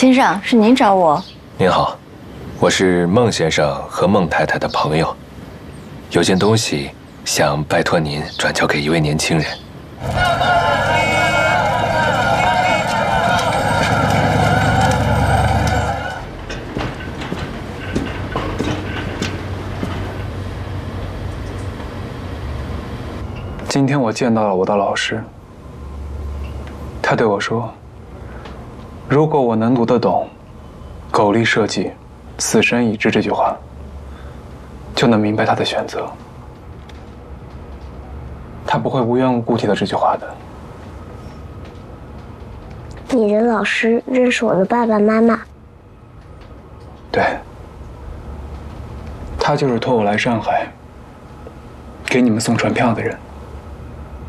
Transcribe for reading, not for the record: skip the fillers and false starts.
先生，是您找我？ 您好，我是孟先生和孟太太的朋友，有件东西想拜托您转交给一位年轻人。 今天我见到了我的老师，他对我说，如果我能读得懂“苟利社稷，死生已至”这句话，就能明白他的选择。他不会无缘无故提到这句话的。 你的老师认识我的爸爸妈妈？ 对，他就是托我来上海给你们送传票的人。